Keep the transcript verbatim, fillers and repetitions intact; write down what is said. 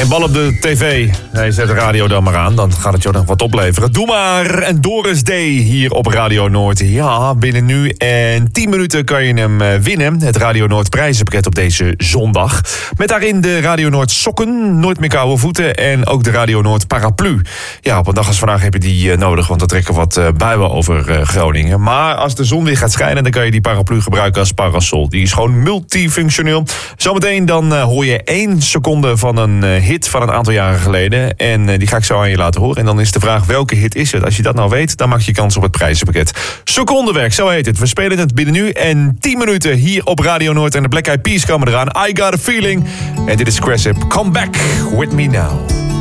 Geen bal op de tv. Nee, zet de radio dan maar aan. Dan gaat het je nog wat opleveren. Doe maar. En Doris D. hier op Radio Noord. Ja, binnen nu en tien minuten kan je hem winnen. Het Radio Noord prijzenpakket op deze zondag. Met daarin de Radio Noord sokken, nooit meer koude voeten. En ook de Radio Noord paraplu. Ja, op een dag als vandaag heb je die nodig. Want er trekken wat buien over Groningen. Maar als de zon weer gaat schijnen, dan kan je die paraplu gebruiken als parasol. Die is gewoon multifunctioneel. Zometeen dan uh, hoor je één seconde van een uh, hit van een aantal jaren geleden. En uh, die ga ik zo aan je laten horen. En dan is de vraag, welke hit is het? Als je dat nou weet, dan maak je kans op het prijzenpakket. Secondenwerk, zo heet het. We spelen het binnen nu en tien minuten hier op Radio Noord. En de Black Eyed Peas komen eraan. I Got a Feeling. En dit is Cressip. Come Back With Me Now.